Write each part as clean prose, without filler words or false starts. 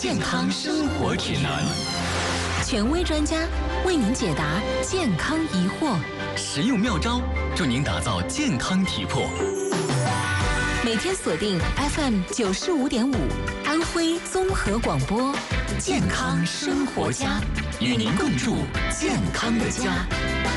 健康生活指南， 权威专家为您解答健康疑惑， 实用妙招助您打造健康体魄。 每天锁定 FM 95.5安徽综合广播， 健康生活家，与您共筑健康的家。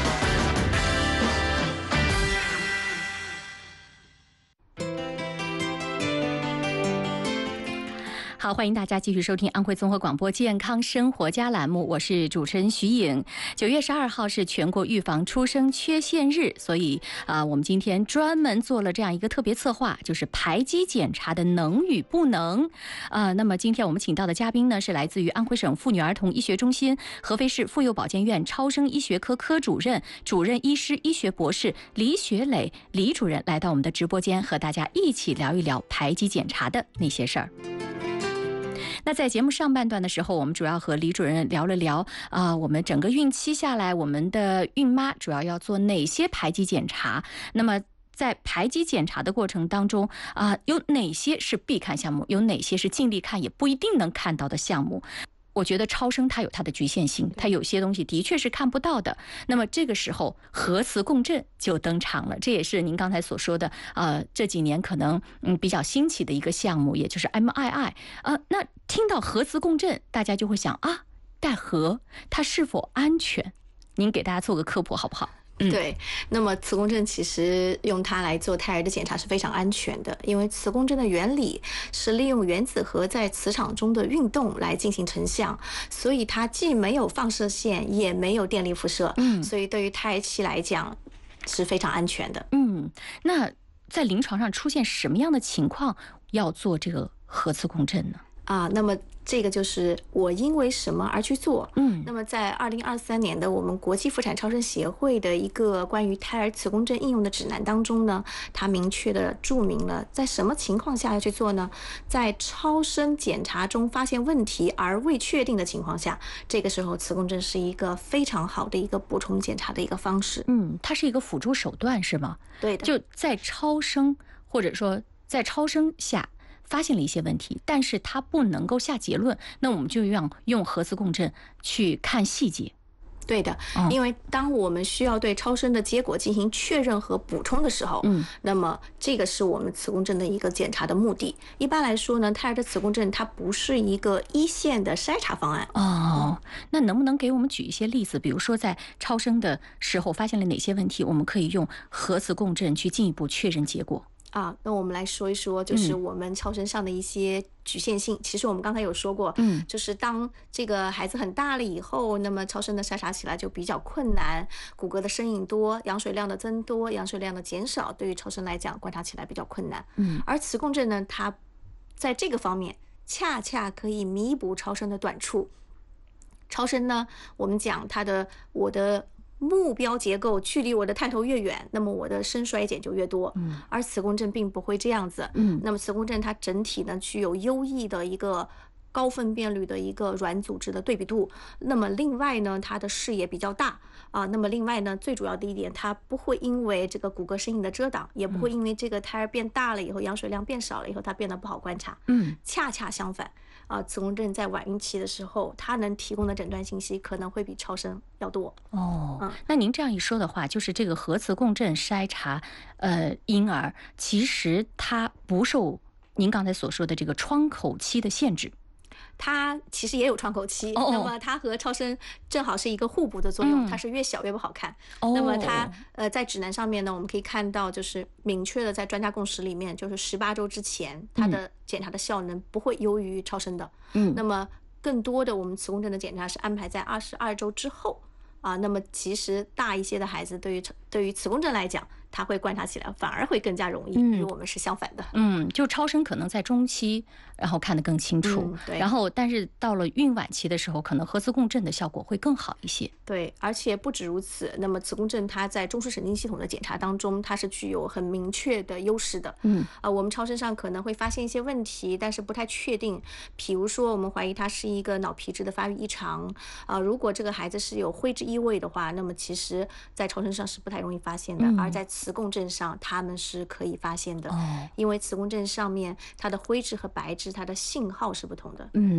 好，欢迎大家继续收听安徽综合广播健康生活家栏目，我是主持人徐颖。9月12号是全国预防出生缺陷日，所以我们今天专门做了这样一个特别策划，就是排畸检查的能与不能。那么今天我们请到的嘉宾呢，是来自于安徽省妇女儿童医学中心合肥市妇幼保健院超声医学科科主任、主任医师、医学博士李雪磊李主任，来到我们的直播间，和大家一起聊一聊排畸检查的那些事儿。那在节目上半段的时候，我们主要和李主任聊了聊我们整个孕期下来，我们的孕妈主要要做哪些排畸检查？那么在排畸检查的过程当中有哪些是必看项目，有哪些是尽力看也不一定能看到的项目？我觉得超声它有它的局限性，它有些东西的确是看不到的。那么这个时候核磁共振就登场了，这也是您刚才所说的这几年可能比较新奇的一个项目，也就是 MRI。那听到核磁共振，大家就会想带核它是否安全？您给大家做个科普好不好？ 对，那么磁共振其实用它来做胎儿的检查是非常安全的，因为磁共振的原理是利用原子核在磁场中的运动来进行成像，所以它既没有放射线，也没有电力辐射，所以对于胎儿期来讲是非常安全的。 那在临床上出现什么样的情况要做这个核磁共振呢？ 那么这个就是我因为什么而去做。那么在2023年的我们国际妇产超声协会的一个关于胎儿磁共振应用的指南当中呢，它明确的注明了在什么情况下要去做呢？在超声检查中发现问题而未确定的情况下，这个时候磁共振是一个非常好的一个补充检查的一个方式。 它是一个辅助手段是吗？ 对的， 就在超声或者说在超声下发现了一些问题，但是它不能够下结论，那我们就用核磁共振去看细节。 对的，因为当我们需要对超声的结果进行确认和补充的时候，那么这个是我们磁共振的一个检查的目的。一般来说呢，胎儿的磁共振它不是一个一线的筛查方案。 那能不能给我们举一些例子？比如说在超声的时候发现了哪些问题，我们可以用核磁共振去进一步确认结果？ 那我们来说一说，就是我们超声上的一些局限性。其实我们刚才有说过，就是当这个孩子很大了以后，那么超声的筛查起来就比较困难，骨骼的身影多，羊水量的增多，羊水量的减少，对于超声来讲观察起来比较困难。而磁共振呢，它在这个方面恰恰可以弥补超声的短处。超声呢，我们讲我的目标结构距离我的探头越远，那么我的深衰减就越多。而磁共振并不会这样子。那么磁共振它整体呢具有优异的一个高分辨率的一个软组织的对比度。那么另外呢，它的视野比较大那么另外呢，最主要的一点，它不会因为这个骨骼身影的遮挡，也不会因为这个胎儿变大了以后，羊水量变少了以后，它变得不好观察。恰恰相反。磁共振在晚孕期的时候，它能提供的诊断信息可能会比超声要多。 那您这样一说的话，就是这个核磁共振筛查婴儿，其实它不受您刚才所说的这个窗口期的限制。 它其实也有窗口期，那么它和超声正好是一个互补的作用，它是越小越不好看。那么它在指南上面呢，我们可以看到就是明确的在专家共识里面，就是18周之前它的检查的效能不会优于超声的。那么更多的我们磁共振的检查是安排在22周之后。那么其实大一些的孩子对于磁共振来讲，它会观察起来反而会更加容易，与我们是相反的。 就超声可能在中期，然后看得更清楚， 对。 然后但是到了孕晚期的时候，可能核磁共振的效果会更好一些。 对，而且不止如此，那么磁共振它在中枢神经系统的检查当中，它是具有很明确的优势的。我们超声上可能会发现一些问题，但是不太确定。比如说，我们怀疑它是一个脑皮质的发育异常如果这个孩子是有灰质异味的话，那么其实在超声上是不太容易发现的，而在磁共振上他们是可以发现的。因为磁共振上面它的灰质和白质它的信号是不同的。